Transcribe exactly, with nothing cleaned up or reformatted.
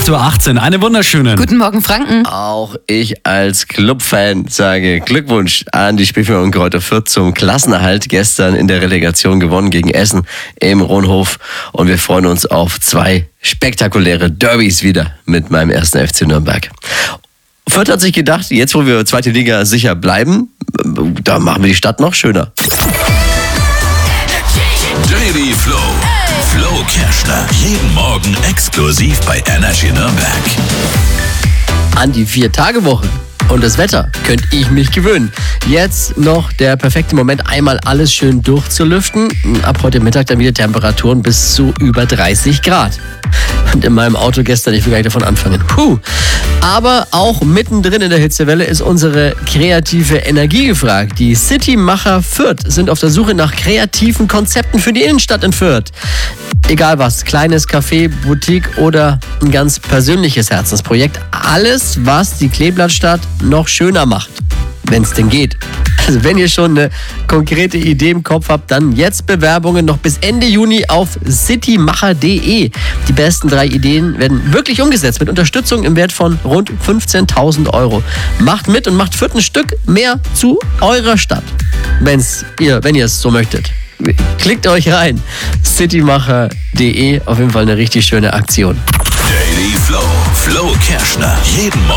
acht Uhr achtzehn. Eine wunderschöne. Guten Morgen, Franken. Auch ich als Clubfan sage Glückwunsch an die Spielvereinigung Greuther Fürth zum Klassenerhalt. Gestern in der Relegation gewonnen gegen Essen im Ronhof. Und wir freuen uns auf zwei spektakuläre Derbys wieder mit meinem ersten F C Nürnberg. Fürth hat sich gedacht, jetzt wo wir zweite Liga sicher bleiben, da machen wir die Stadt noch schöner. Daily Flow. Flo Kerschner. Jeden Morgen exklusiv bei Energy Nürnberg. An die Vier-Tage-Woche und das Wetter könnte ich mich gewöhnen. Jetzt noch der perfekte Moment, einmal alles schön durchzulüften. Ab heute Mittag dann wieder Temperaturen bis zu über dreißig Grad. Und in meinem Auto gestern, ich will gar nicht davon anfangen. Puh. Aber auch mittendrin in der Hitzewelle ist unsere kreative Energie gefragt. Die Citymacher Fürth sind auf der Suche nach kreativen Konzepten für die Innenstadt in Fürth. Egal was, kleines Café, Boutique oder ein ganz persönliches Herzensprojekt. Alles, was die Kleeblattstadt noch schöner macht, wenn es denn geht. Also wenn ihr schon eine konkrete Idee im Kopf habt, dann jetzt Bewerbungen noch bis Ende Juni auf citymacher punkt de. Die besten drei Ideen werden wirklich umgesetzt mit Unterstützung im Wert von rund fünfzehntausend Euro. Macht mit und macht Fürth ein Stück mehr zu eurer Stadt, wenn's ihr, wenn ihr es so möchtet. Klickt euch rein. citymacher punkt de, auf jeden Fall eine richtig schöne Aktion. Daily Flow. Flo Kerschner. Jeden Morgen